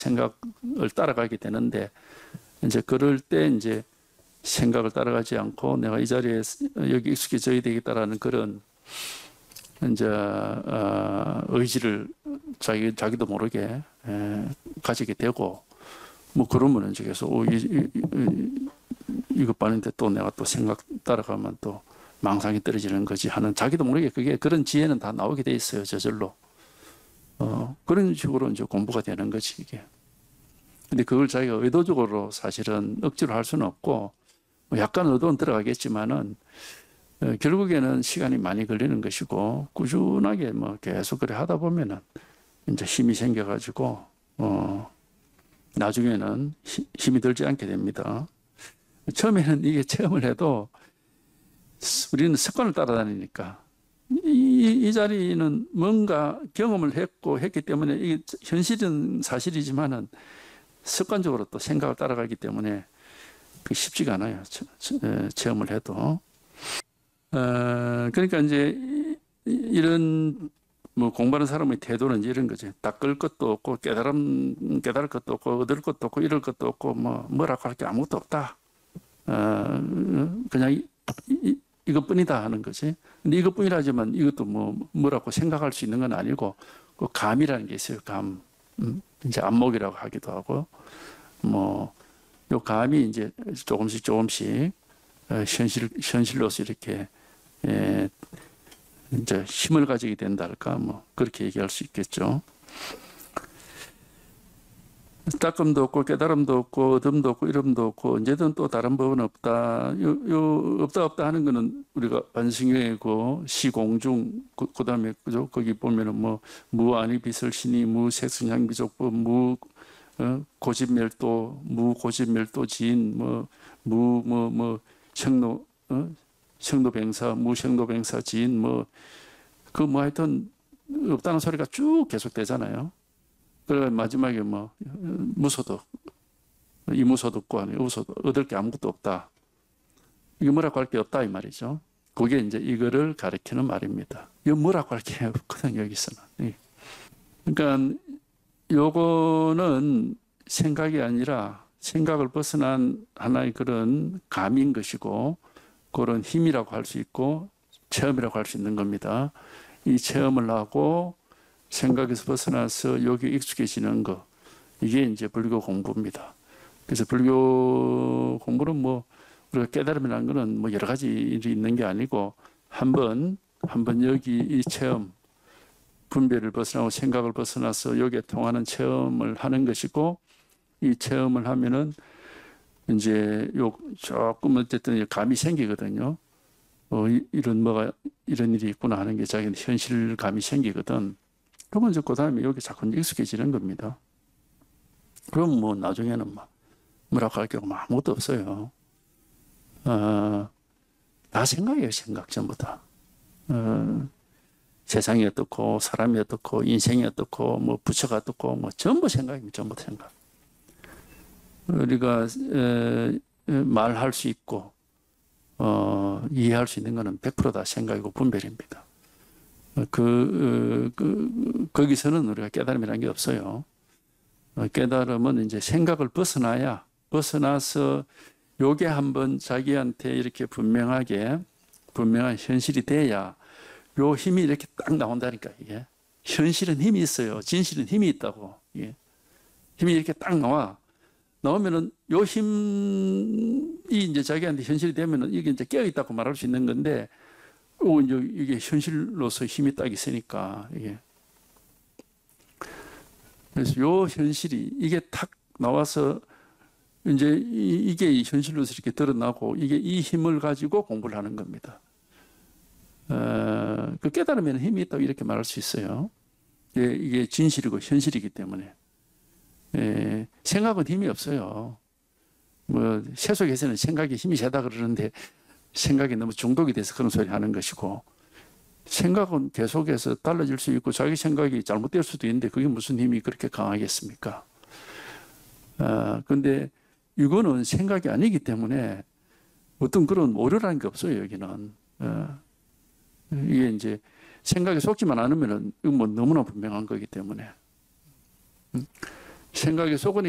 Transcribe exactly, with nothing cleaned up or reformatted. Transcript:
생각을 따라가게 되는데, 이제 그럴 때 이제 생각을 따라가지 않고 내가 이 자리에 여기 익숙해져야 되겠다라는 그런 이제 어, 의지를 자기 자기도 모르게 에, 가지게 되고, 뭐 그러면 이제 계속 어, 이, 이, 이, 이것 봤는데 또 내가 또 생각 따라가면 또 망상이 떨어지는 거지 하는, 자기도 모르게 그게 그런 지혜는 다 나오게 돼 있어요, 저절로. 어, 그런 식으로 이제 공부가 되는 거지, 이게. 근데 그걸 자기가 의도적으로 사실은 억지로 할 수는 없고, 뭐 약간 의도는 들어가겠지만은, 어, 결국에는 시간이 많이 걸리는 것이고, 꾸준하게 뭐 계속 그래 하다 보면은 이제 힘이 생겨가지고, 어, 나중에는 히, 힘이 들지 않게 됩니다. 처음에는 이게 체험을 해도 우리는 습관을 따라다니니까, 이, 이 자리는 뭔가 경험을 했고 했기 때문에 이게 현실은 사실이지만은 습관적으로 또 생각을 따라가기 때문에 쉽지가 않아요. 체험을 해도. 어, 그러니까 이제 이런 뭐 공부하는 사람의 태도는 이런 거죠. 닦을 것도 없고 깨달음 깨달을 것도 없고 얻을 것도 없고 이럴 것도 없고 뭐 뭐라고 할 게 아무것도 없다. 어, 그냥 이, 이, 이것뿐이다 하는 거지. 근데 이것뿐이라지만 이것도 뭐 뭐라고 생각할 수 있는 건 아니고, 그 감이라는 게 있어요. 감. 음, 이제 안목이라고 하기도 하고, 뭐 요 감이 이제 조금씩 조금씩 현실 현실로서 이렇게 예, 이제 힘을 가지게 된다 할까, 뭐 그렇게 얘기할 수 있겠죠. 닦음도 없고 깨달음도 없고 얻음도 없고 이름도 없고 언제든 또 다른 법은 없다. 요, 요 없다 없다 하는 거는 우리가 반승회고 시공중, 그, 그다음에 그죠? 거기 보면은 뭐 무아니 비설신이 무색승향비족법 무 어? 고집멸도 무고집멸도지인 뭐 무 뭐 뭐 청로 어? 청로뱅사 무청로뱅사 지인 뭐 그 뭐 하여튼 없다는 소리가 쭉 계속되잖아요. 그래 마지막에 뭐 무소득, 이무소득과 우소득, 얻을 게 아무것도 없다. 이게 뭐라고 할 게 없다 이 말이죠. 그게 이제 이거를 가리키는 말입니다. 이거 뭐라고 할 게 없거든요, 여기서는. 그러니까 요거는 생각이 아니라 생각을 벗어난 하나의 그런 감인 것이고, 그런 힘이라고 할 수 있고 체험이라고 할 수 있는 겁니다. 이 체험을 하고 생각에서 벗어나서 여기 익숙해지는 거, 이게 이제 불교 공부입니다. 그래서 불교 공부는 뭐 우리가 깨달음이라는 거는 뭐 여러 가지 일이 있는 게 아니고, 한번 한번 여기 이 체험, 분별을 벗어나고 생각을 벗어나서 여기에 통하는 체험을 하는 것이고, 이 체험을 하면은 이제 요 조금 어쨌든 감이 생기거든요. 어, 이런 뭐가 이런 일이 있구나 하는 게 자기는 현실감이 생기거든. 그러면 이제 그 다음에 여기 자꾸 익숙해지는 겁니다. 그럼 뭐 나중에는 막 뭐라고 할 게 아무것도 없어요. 어, 다 생각이에요, 생각 전부 다. 어, 세상이 어떻고 사람이 어떻고 인생이 어떻고 뭐 부처가 어떻고 뭐 전부 생각입니다. 전부 생각. 우리가 에, 말할 수 있고 어, 이해할 수 있는 것은 백 퍼센트 다 생각이고 분별입니다. 그, 그 거기서는 우리가 깨달음이라는 게 없어요. 깨달음은 이제 생각을 벗어나야, 벗어나서 요게 한번 자기한테 이렇게 분명하게 분명한 현실이 돼야 요 힘이 이렇게 딱 나온다니까. 이게 현실은 힘이 있어요. 진실은 힘이 있다고. 이게 힘이 이렇게 딱 나와. 나오면은 요 힘이 이제 자기한테 현실이 되면은 이게 이제 깨어 있다고 말할 수 있는 건데, 오, 이제 이게 현실로서 힘이 딱 있으니까 이게. 그래서 요 현실이 이게 탁 나와서 이제 이게 현실로서 이렇게 드러나고, 이게 이 힘을 가지고 공부를 하는 겁니다. 어, 그 깨달으면 힘이 있다고 이렇게 말할 수 있어요. 예, 이게 진실이고 현실이기 때문에. 예, 생각은 힘이 없어요. 뭐 세속에서는 생각이 힘이 세다 그러는데, 생각이 너무 중독이 돼서 그런 소리 하는 것이고, 생각은 계속해서 달라질 수 있고 자기 생각이 잘못될 수도 있는데 그게 무슨 힘이 그렇게 강하겠습니까? 아, 근데 이거는 생각이 아니기 때문에 어떤 그런 오류라는 게 없어요, 여기는. 아, 이게 이제 생각에 속지만 않으면은 뭐 너무나 분명한 거기 때문에. 생각에 속은